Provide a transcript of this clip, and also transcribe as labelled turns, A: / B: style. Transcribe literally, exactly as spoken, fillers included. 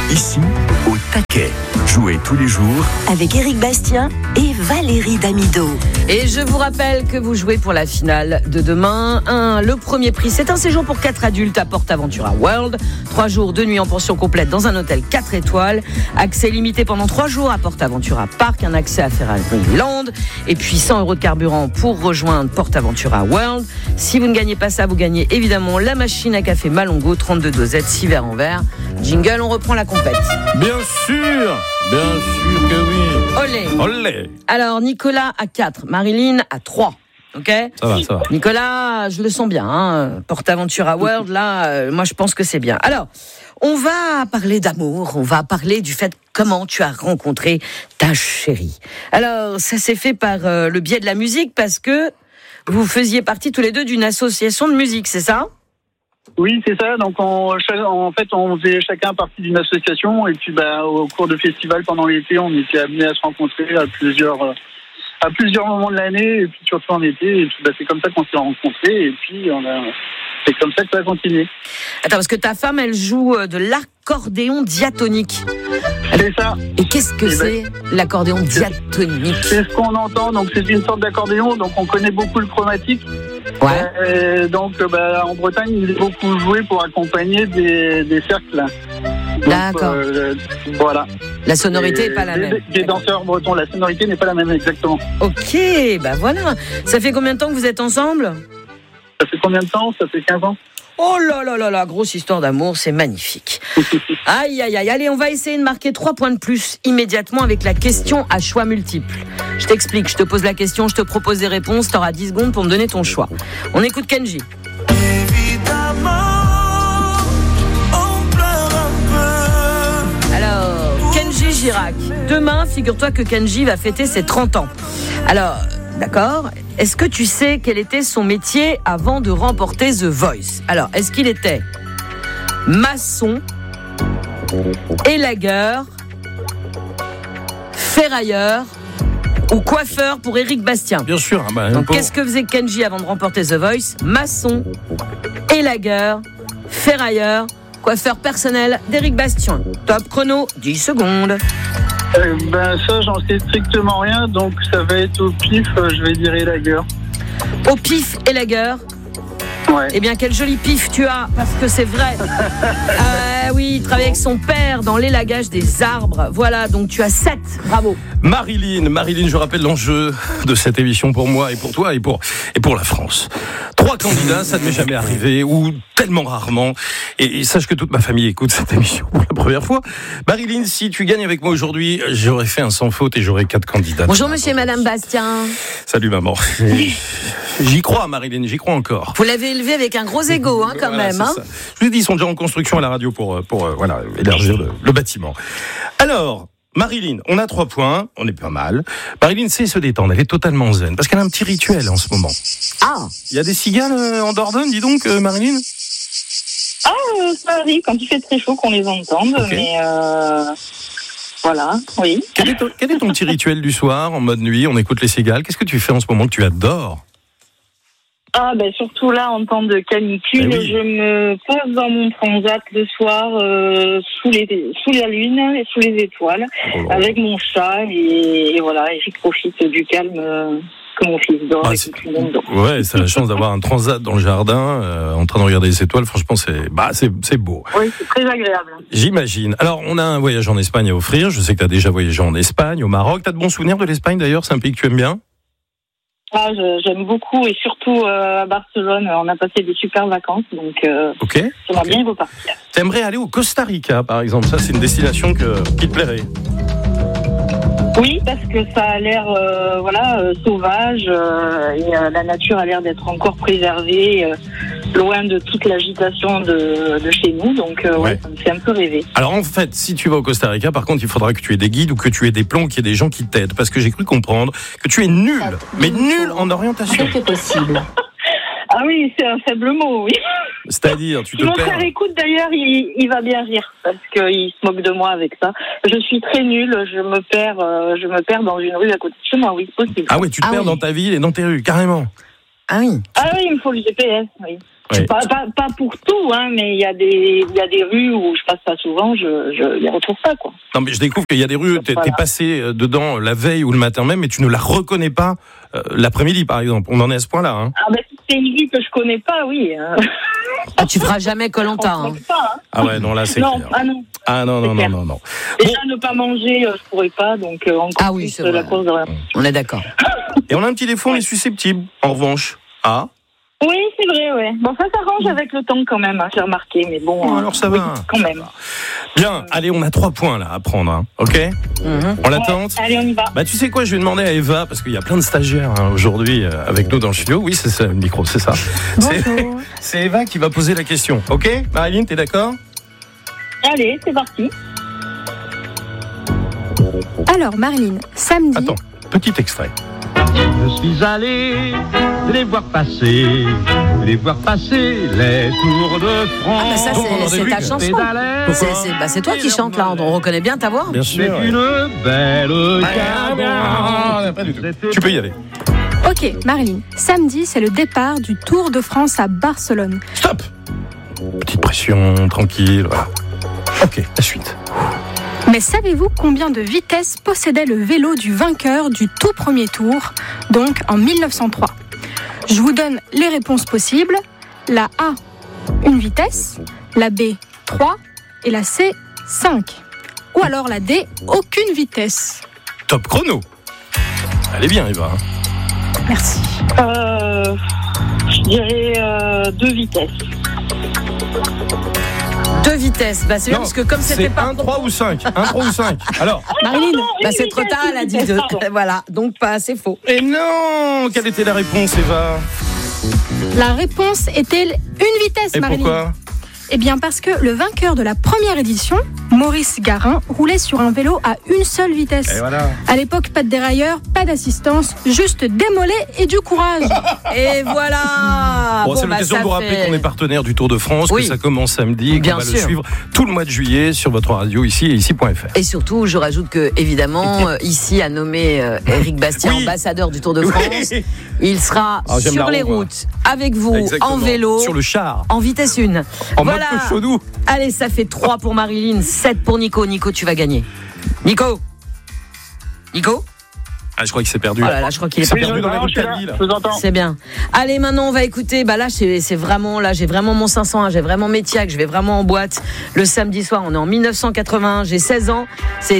A: Ici, au taquet. Jouez tous les jours
B: avec Éric Bastien et Valérie Damido.
C: Et je vous rappelle que vous jouez pour la finale de demain. Un, le premier prix, c'est un séjour pour quatre adultes à PortAventura World. Trois jours, deux nuits en pension complète dans un hôtel quatre étoiles. Accès limité pendant trois jours à PortAventura Park. Un accès à Ferrari Land. Et puis cent euros de carburant pour rejoindre PortAventura World. Si vous ne gagnez pas ça, vous gagnez évidemment la machine à café Malongo, trente-deux dosettes, six verres en verre. Jingle, on reprend la compète.
D: Bien sûr, bien sûr que oui.
C: Olé.
D: Olé.
C: Alors, Nicolas à quatre, Marilyn à trois. Ok ?
D: Ça va, ça va.
C: Nicolas, je le sens bien. Hein. PortAventura World, là, euh, moi, je pense que c'est bien. Alors, on va parler d'amour. On va parler du fait comment tu as rencontré ta chérie. Alors, ça s'est fait par euh, le biais de la musique parce que vous faisiez partie tous les deux d'une association de musique, c'est ça ?
E: Oui, c'est ça. Donc, on, en fait, on faisait chacun partie d'une association. Et puis, bah, au cours de festivals pendant l'été, on était amenés à se rencontrer à plusieurs, à plusieurs moments de l'année, et puis surtout en été. Et puis, bah, c'est comme ça qu'on s'est rencontrés. Et puis, on a, c'est comme ça que ça a continué.
C: Attends, parce que ta femme, elle joue de l'accordéon diatonique.
E: C'est ça.
C: Et qu'est-ce que et c'est ben, l'accordéon diatonique ?
E: C'est ce qu'on entend. Donc, c'est une sorte d'accordéon. Donc, on connaît beaucoup le chromatique.
C: Ouais.
E: Euh, donc, bah, en Bretagne, il est beaucoup joué pour accompagner des, des cercles. Donc,
C: d'accord.
E: Euh, voilà.
C: La sonorité n'est pas la
E: des,
C: même.
E: Des danseurs bretons, la sonorité n'est pas la même exactement.
C: Ok, bah voilà. Ça fait combien de temps que vous êtes ensemble ?
E: Ça fait combien de temps ? Ça fait quinze ans.
C: Oh là là là là, grosse histoire d'amour, c'est magnifique. Aïe aïe aïe, allez, on va essayer de marquer trois points de plus immédiatement avec la question à choix multiples. Je t'explique, je te pose la question, je te propose des réponses, t'auras dix secondes pour me donner ton choix. On écoute Kenji.
F: Évidemment, on pleure un peu.
C: Alors, Kenji Girac. Demain, figure-toi que Kenji va fêter ses trente ans. Alors, d'accord. Est-ce que tu sais quel était son métier avant de remporter The Voice ? Alors, est-ce qu'il était maçon, élagueur, ferrailleur ou coiffeur pour Éric Bastien ?
D: Bien sûr. Bah,
C: Donc,
D: pour...
C: qu'est-ce que faisait Kenji avant de remporter The Voice ? Maçon, élagueur, ferrailleur, coiffeur personnel d'Éric Bastien. Top chrono, dix secondes.
E: Euh, ben ça, j'en sais strictement rien, donc ça va être au pif, euh, je vais dire élagueur.
C: Au pif, élagueur.
E: Ouais.
C: Eh bien, quel joli pif tu as, parce que c'est vrai. Ah oui, il travaille avec son père dans l'élagage des arbres. Voilà, donc tu as sept. Bravo.
D: Marilyn, Marilyn, je rappelle l'enjeu de cette émission pour moi et pour toi et pour, et pour la France. Trois candidats, ça ne m'est jamais arrivé, ou tellement rarement. Et, et sache que toute ma famille écoute cette émission pour la première fois. Marilyn, si tu gagnes avec moi aujourd'hui, j'aurais fait un sans faute et j'aurais quatre candidats.
C: Bonjour monsieur et madame Bastien.
D: Salut maman. J'y crois Marilyn, j'y crois encore.
C: Vous l'avez élevé avec un gros ego, hein, quand
D: voilà,
C: même. Hein.
D: Je vous ai dit, ils sont déjà en construction à la radio pour, pour euh, voilà, élargir le, le bâtiment. Alors, Marilyn, on a trois points, on est pas mal. Marilyn sait se détendre, elle est totalement zen, parce qu'elle a un petit rituel en ce moment.
C: Ah.
D: Il y a des cigales euh, en Dordogne, dis donc, euh, Marilyn ?
G: Ah, euh, ça arrive quand il fait très chaud qu'on les entende, okay. mais euh, voilà, oui.
D: Quel est, ton, quel est ton petit rituel du soir, en mode nuit, on écoute les cigales ? Qu'est-ce que tu fais en ce moment que tu adores ?
G: Ah ben surtout là en temps de canicule, eh oui. Je me pose dans mon transat le soir euh, sous les sous la lune et sous les étoiles oh. avec mon chat et, et voilà et je profite du calme euh, que mon fils dort ah, et que tout le monde dort.
D: Ouais, c'est la chance d'avoir un transat dans le jardin euh, en train de regarder les étoiles. Franchement, c'est bah c'est c'est beau.
G: Oui, c'est très agréable.
D: J'imagine. Alors, on a un voyage en Espagne à offrir. Je sais que tu as déjà voyagé en Espagne, au Maroc. T'as de bons souvenirs de l'Espagne d'ailleurs ? C'est un pays que tu aimes bien ?
G: Ah, je, j'aime beaucoup et surtout euh, à Barcelone, on a passé des super vacances, donc euh,
D: okay.
G: j'aimerais
D: okay.
G: bien y repartir.
D: T'aimerais aller au Costa Rica, par exemple ? Ça, c'est une destination que, qui te plairait ?
G: Oui, parce que ça a l'air euh, voilà euh, sauvage euh, et euh, la nature a l'air d'être encore préservée, euh, loin de toute l'agitation de, de chez nous. Donc euh, ouais. ouais, ça me fait un peu rêver.
D: Alors en fait, si tu vas au Costa Rica, par contre, il faudra que tu aies des guides ou que tu aies des plans, qu'il y ait des gens qui t'aident, parce que j'ai cru comprendre que tu es nul, mais nul en orientation.
G: C'est possible. Ah oui, c'est un faible mot, oui.
D: C'est-à-dire, tu te
G: Mon
D: perds.
G: frère écoute d'ailleurs, il, il va bien rire parce qu'il se moque de moi avec ça. Je suis très nulle, je me perds, euh, je me perds dans une rue à côté de chez moi, oui, c'est possible.
D: Ah oui, tu te
C: ah
D: perds
C: oui.
D: dans ta ville et dans tes rues, carrément.
C: Ah oui.
G: Ah oui, il me faut le G P S, oui.
D: Oui.
G: Pas, pas, pas pour tout, hein, mais il y a des, il y a des rues où je passe pas souvent, je, je les retrouve pas, quoi.
D: Non, mais je découvre qu'il y a des rues, t'es,
G: Voilà.
D: t'es passé dedans la veille ou le matin même, mais tu ne la reconnais pas euh, l'après-midi, par exemple. On en est à ce point-là. Hein.
G: Ah ben si c'est une rue que je connais pas, oui. Hein.
C: Ah, tu feras jamais Koh-Lanta.
G: On
C: Hein.
G: se pas, hein.
D: Ah ouais, non, là, c'est
G: Non,
D: clair.
G: ah non.
D: Ah non, non,
G: c'est
D: non,
G: clair.
D: non, non.
G: Déjà ne pas manger, euh, je pourrais pas, donc euh, encore
C: Ah oui,
G: plus
C: c'est
G: euh, la
C: vrai.
G: course de rien.
C: On est d'accord.
D: Et on a un petit défaut, on est susceptible, en revanche. Ah,
G: Oui, c'est vrai, ouais. Bon, ça s'arrange avec le temps quand même, hein, j'ai remarqué, mais bon.
D: oh,
G: euh,
D: alors ça
G: oui,
D: va.
G: quand même.
D: Bien, allez, on a trois points là à prendre, hein. Ok.
C: Mhm.
D: On l'attente.
G: Ouais, allez, on y va.
D: Bah tu sais quoi, je vais demander à Eva, parce qu'il y a plein de stagiaires hein, aujourd'hui euh, avec nous dans le studio. Oui, c'est ça, le micro, c'est ça. C'est, c'est Eva qui va poser la question. Ok, Marilyn, t'es d'accord?
G: Allez, c'est parti.
H: Alors, Marilyn, samedi,
D: Attends, petit extrait.
I: Je suis allé les voir passer, les voir passer les Tours de France.
C: Ah, mais ça,
D: Donc, on en
C: c'est, c'est
D: débute.
C: ta chanson.
I: Pédalait,
C: C'est, c'est, bah, c'est toi qui chante là, on reconnaît bien ta voix.
D: Bien
I: c'est
D: sûr. ouais.
I: une belle
D: Ah,
I: cadence.
D: pas du tout. Tu peux y aller.
H: ok, Marilyn, samedi, c'est le départ du Tour de France à Barcelone.
D: Stop. Petite pression, tranquille. Voilà. Ok, la suite.
H: Mais savez-vous combien de vitesses possédait le vélo du vainqueur du tout premier tour, donc en mille neuf cent trois? Je vous donne les réponses possibles. La A, une vitesse, la B, trois, et la C, cinq. Ou alors la D, aucune vitesse.
D: Top chrono. Elle est bien, Eva.
H: Merci.
G: Euh, je dirais euh, deux vitesses.
C: Deux vitesses. Bah, c'est bien
D: Non,
C: parce que comme c'était
D: c'est
C: pas.
D: un, trois ou cinq. un, trois ou cinq. Alors.
C: Marilyn,
G: pardon,
C: bah,
G: une
C: c'est trop
G: vitesse,
C: tard, elle a
G: une
C: dit
G: vitesse,
C: deux.
G: pardon.
C: Voilà, donc pas, c'est faux.
D: Et non. Quelle était la réponse, Eva?
H: La réponse était une vitesse,
D: Et
H: Marilyn.
D: pourquoi?
H: Eh bien parce que le vainqueur de la première édition, Maurice Garin, roulait sur un vélo à une seule vitesse.
D: Et voilà.
H: À l'époque, pas de dérailleur, pas d'assistance, juste des mollets et du courage.
C: Et voilà.
D: Bon, c'est
C: bah,
D: l'occasion
C: ça
D: de vous rappeler
C: fait-
D: qu'on est partenaire du Tour de France,
C: Oui.
D: que ça commence samedi, et
C: Bien
D: qu'on va
C: sûr.
D: le suivre tout le mois de juillet sur votre radio ici et ici point f r.
C: Et surtout, je rajoute que, évidemment, euh, ici a nommé euh, Éric Bastien,
D: Oui.
C: ambassadeur du Tour de France.
D: Oui.
C: Il sera
D: Ah, j'aime
C: sur
D: la
C: les
D: roue, moi.
C: routes avec vous,
D: Exactement.
C: en vélo,
D: Sur le char.
C: en vitesse une.
D: En
C: voilà.
D: mode chaudou.
C: Allez, ça fait trois pour Marilyn, sept pour Nico. Nico, tu vas gagner. Nico Nico
D: Ah, je crois qu'il s'est perdu.
C: Oh là là, je crois qu'il est
D: Il s'est
C: pas
D: perdu dans la
E: Non,
D: route
E: je suis là,
D: Calvi, là.
E: je vous entends.
C: C'est bien. Allez, maintenant on va écouter. Bah là, c'est, c'est vraiment là, j'ai vraiment mon cinq cent un, j'ai vraiment Métiac, je vais vraiment en boîte le samedi soir. On est en mille neuf cent quatre-vingt-un, j'ai seize ans. C'est